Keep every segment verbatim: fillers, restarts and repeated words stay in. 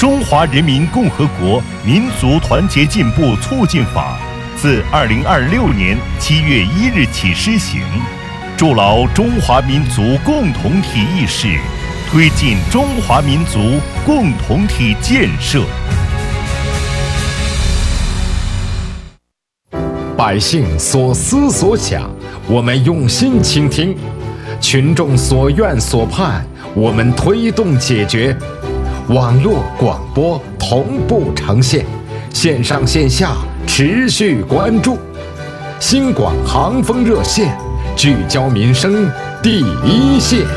中华人民共和国民族团结进步促进法》自二零二六年七月一日起施行，筑牢中华民族共同体意识，推进中华民族共同体建设。 百姓所思所想，我们用心倾听；群众所愿所盼，我们推动解决。网络广播同步呈现，线上线下持续关注。新广航风热线，聚焦民生第一线。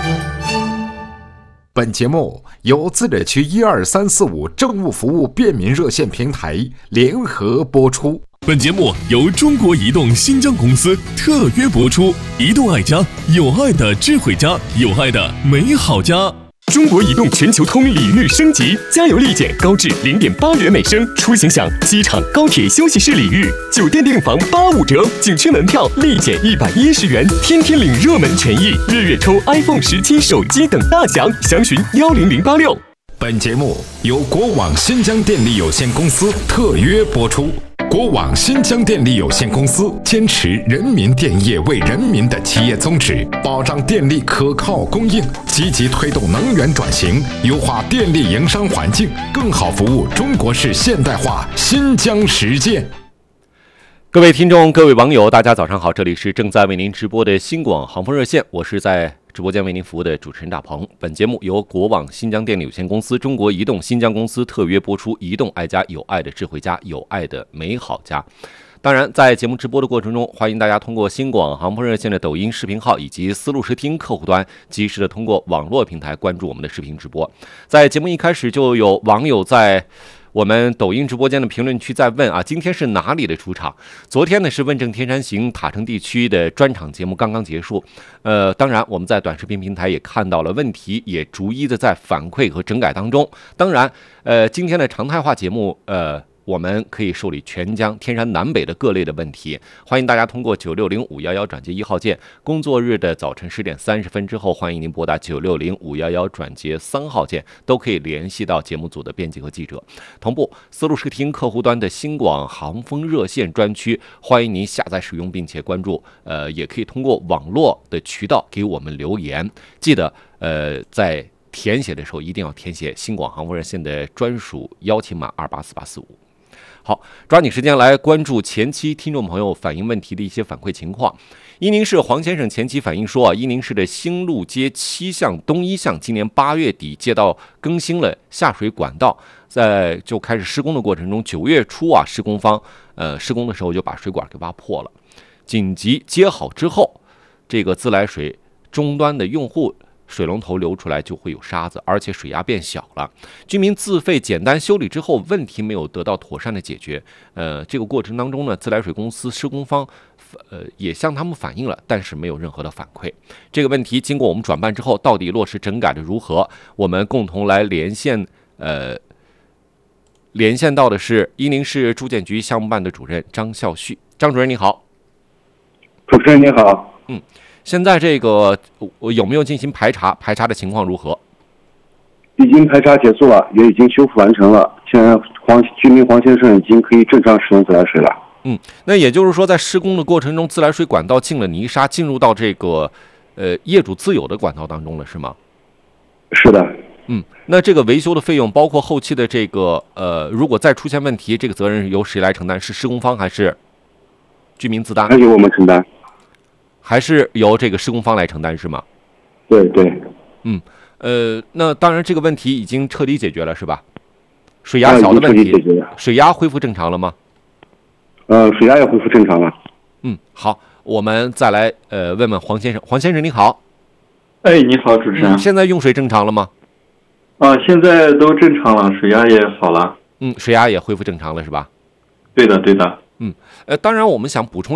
本节目由自治区一二三四五政务服务便民热线平台联合播出。 本节目由中国移动新疆公司特约播出。移动爱家，有爱的智慧家，有爱的美好家。 中国移动全球通礼遇升级，加油立减高至零点八元每升，出行享机场、高铁休息室礼遇，酒店订房八五折，景区门票立减一百一十元，天天领热门权益，月月抽 iPhone 十七手机等大奖，详询幺零零八六。 本节目由国网新疆电力有限公司特约播出。国网新疆电力有限公司坚持人民电业为人民的企业宗旨，保障电力可靠供应，积极推动能源转型，优化电力营商环境，更好服务中国式现代化新疆实践。 各位听众，各位网友，大家早上好，这里是正在为您直播的新广航风热线，我是在直播间为您服务的主持人大鹏。本节目由国网新疆电力有限公司、中国移动新疆公司特约播出。移动爱家，有爱的智慧家，有爱的美好家。当然，在节目直播的过程中，欢迎大家通过新广航风热线的抖音视频号以及思路视听客户端，及时的通过网络平台关注我们的视频直播。在节目一开始，就有网友在我们抖音直播间的评论区在问啊，今天是哪里的主场？昨天呢是问政天山行塔城地区的专场节目刚刚结束，呃，当然我们在短视频平台也看到了问题，也逐一的在反馈和整改当中。当然，呃，今天的常态化节目，呃。我们可以受理全疆天山南北的各类的问题，欢迎大家通过九六零五一一转接一号键，工作日的早晨十点三十分之后，欢迎您拨打九六零五一一转接三号键，都可以联系到节目组的编辑和记者。同步思路视听客户端的新广航风热线专区，欢迎您下载使用并且关注，呃，也可以通过网络的渠道给我们留言，记得呃在填写的时候一定要填写新广航风热线的专属邀请码二八四八四五。好，抓紧时间来关注前期听众朋友反映问题的一些反馈情况。伊宁市黄先生前期反映说啊，伊宁市的兴路街七巷东一巷今年八月底街道更新了下水管道，在就开始施工的过程中，九月初啊，施工方呃施工的时候就把水管给挖破了，紧急接好之后，这个自来水终端的用户水龙头流出来就会有沙子，而且水压变小了。居民自费简单修理之后，问题没有得到妥善的解决。呃，这个过程当中呢，自来水公司施工方呃也向他们反映了，但是没有任何的反馈。这个问题经过我们转办之后，到底落实整改的如何？我们共同来连线呃连线到的是伊宁市住建局项目办的主任张孝旭。张主任你好。 主持人你好。 嗯。现在这个有没有进行排查？排查的情况如何？ 已经排查结束了，也已经修复完成了。现在黄居民黄先生已经可以正常使用自来水了。 嗯，那也就是说，在施工的过程中，自来水管道进了泥沙，进入到这个呃业主自有的管道当中了，是吗？ 是的。 嗯，那这个维修的费用，包括后期的这个呃，如果再出现问题，这个责任由谁来承担？是施工方还是居民自担？ 还由我们承担。 还是由这个施工方来承担是吗？ 对对， 嗯，呃，那当然这个问题已经彻底解决了是吧？水压小的问题，水压恢复正常了吗？ 呃，水压也恢复正常了。 嗯，好，我们再来呃问问黄先生，黄先生你好。 哎，你好，主持人。 嗯、现在用水正常了吗？ 啊，现在都正常了，水压也好了。 嗯，水压也恢复正常了是吧？ 对的，对的。 嗯，呃，当然我们想补充